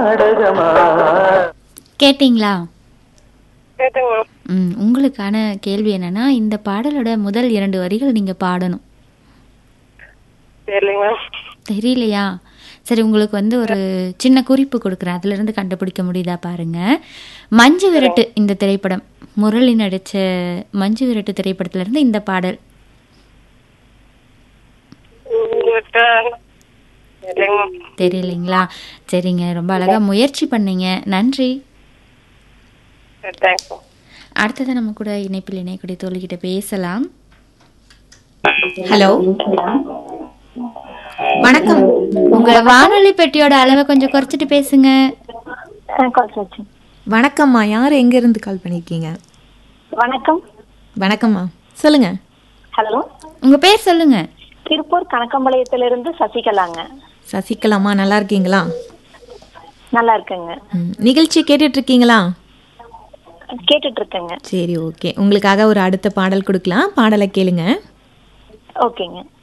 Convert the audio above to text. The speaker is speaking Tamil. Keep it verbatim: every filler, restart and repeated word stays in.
நாடகமா. கேட்டிங்களா? கேட்டுங்க மேம். ம் உங்களுக்கான கேள்வி என்னன்னா, இந்த பாடலோட முதல் இரண்டு வரிகள் நீங்க பாடணும். தெரியலைங்க மேம். தெரியலையா? சரி, உங்களுக்கு வந்து ஒரு சின்ன குறிப்பு கொடுக்குறேன், அதுல இருந்து கண்டுபிடிக்க முடியுதா பாருங்க. மஞ்சு விரட்டு இந்த திரைப்படம், முரளி நடிச்ச மஞ்சு விரட்டு திரைப்படத்துல இருந்து இந்த பாடல். உங்ககிட்ட தெரியலைங்க மேம். தெரியலைங்களா? சரிங்க, ரொம்ப அழகா முயற்சி பண்ணீங்க, நன்றி. சரி, தேங்க்ஸ் மேம். அடுத்தது நம்ம கூட இணைப்பில் இணையக்கூடிய தோழிகிட்ட பேசலாம். ஹலோ, வணக்கம். உங்க வானொலி பெட்டியோட அளவை கொஞ்சம் குறைச்சிட்டு பேசுங்க. வணக்கம்மா, யார் எங்க இருந்து கால் பண்ணிருக்கீங்க? வணக்கம். வணக்கம்மா, சொல்லுங்க. ஹலோ, உங்க பேர் சொல்லுங்க. திருப்பூர் கணக்கம்பாளையத்திலிருந்து சசிகலாங்க. சசிகலாமா, நல்லா இருக்கீங்களா? நல்லா இருக்குங்க. ம், நிகழ்ச்சி கேட்டுட்டு இருக்கீங்களா? கேட்டுட்டு இருக்கேங்க. சரி, ஓகே. உங்களுக்காக ஒரு அடுத்த பாடல் கொடுக்கலாம், பாடலை கேளுங்க. ஓகேங்க.